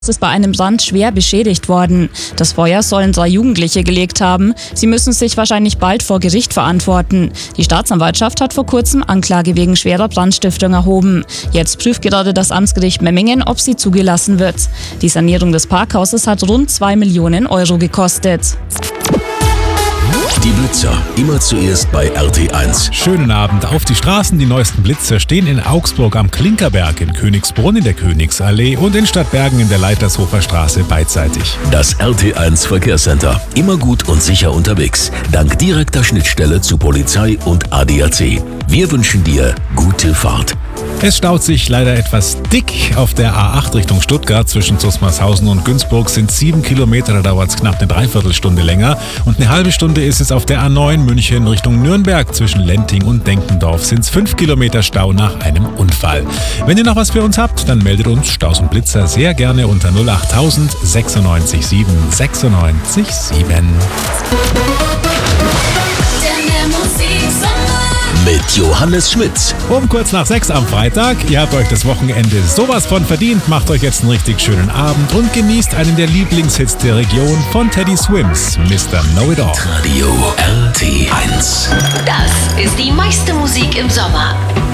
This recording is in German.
ist bei einem Brand schwer beschädigt worden. Das Feuer sollen 3 Jugendliche gelegt haben. Sie müssen sich wahrscheinlich bald vor Gericht verantworten. Die Staatsanwaltschaft hat vor kurzem Anklage wegen schwerer Brandstiftung erhoben. Jetzt prüft gerade das Amtsgericht Memmingen, ob sie zugelassen wird. Die Sanierung des Parkhauses hat rund 2 Millionen Euro gekostet. Die Blitzer, immer zuerst bei RT1. Schönen Abend auf die Straßen. Die neuesten Blitzer stehen in Augsburg am Klinkerberg, in Königsbrunn in der Königsallee und in Stadtbergen in der Leitershofer Straße beidseitig. Das RT1 Verkehrscenter. Immer gut und sicher unterwegs. Dank direkter Schnittstelle zu Polizei und ADAC. Wir wünschen dir gute Fahrt. Es staut sich leider etwas dick auf der A8 Richtung Stuttgart. Zwischen Zusmarshausen und Günzburg sind 7 Kilometer, da dauert es knapp eine Dreiviertelstunde länger. Und eine halbe Stunde ist es auf der A9 München Richtung Nürnberg. Zwischen Lenting und Denkendorf sind es 5 Kilometer Stau nach einem Unfall. Wenn ihr noch was für uns habt, dann meldet uns Staus und Blitzer sehr gerne unter 08000 96 7 96 7. Mit Johannes Schmitz. Um kurz nach 6 am Freitag. Ihr habt euch das Wochenende sowas von verdient. Macht euch jetzt einen richtig schönen Abend und genießt einen der Lieblingshits der Region von Teddy Swims, Mr. Know-It-All. Radio RT1. Das ist die meiste Musik im Sommer.